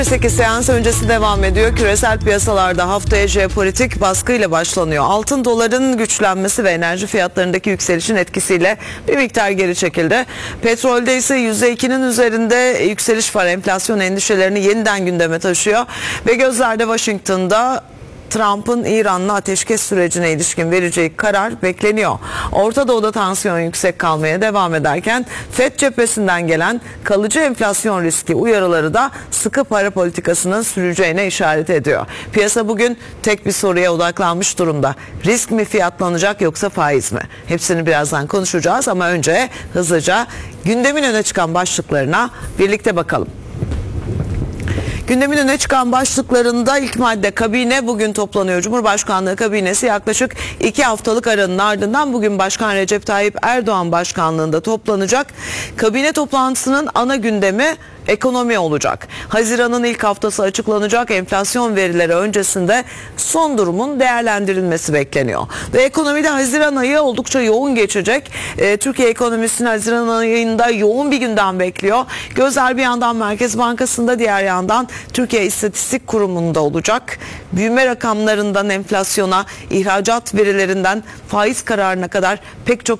8 seans öncesi devam ediyor. Küresel piyasalarda haftaya jeopolitik baskıyla başlanıyor. Altın doların güçlenmesi ve enerji fiyatlarındaki yükselişin etkisiyle bir miktar geri çekildi. Petrolde ise %2'nin üzerinde yükseliş var. Enflasyon endişelerini yeniden gündeme taşıyor. Ve gözlerde Washington'da Trump'ın İran'la ateşkes sürecine ilişkin vereceği karar bekleniyor. Orta Doğu'da tansiyon yüksek kalmaya devam ederken FED cephesinden gelen kalıcı enflasyon riski uyarıları da sıkı para politikasının süreceğine işaret ediyor. Piyasa bugün tek bir soruya odaklanmış durumda. Risk mi fiyatlanacak yoksa faiz mi? Hepsini birazdan konuşacağız ama önce hızlıca gündemin öne çıkan başlıklarına birlikte bakalım. Gündemin öne çıkan başlıklarında ilk madde kabine bugün toplanıyor. Cumhurbaşkanlığı kabinesi yaklaşık 2 haftalık aranın ardından bugün Başkan Recep Tayyip Erdoğan başkanlığında toplanacak. Kabine toplantısının ana gündemi ekonomi olacak. Haziran'ın ilk haftası açıklanacak enflasyon verileri öncesinde son durumun değerlendirilmesi bekleniyor. Ve ekonomide Haziran ayı oldukça yoğun geçecek. Türkiye ekonomisini Haziran ayında yoğun bir gündem bekliyor. Gözler bir yandan Merkez Bankası'nda, diğer yandan Türkiye İstatistik Kurumu'nda olacak. Büyüme rakamlarından enflasyona, ihracat verilerinden faiz kararına kadar pek çok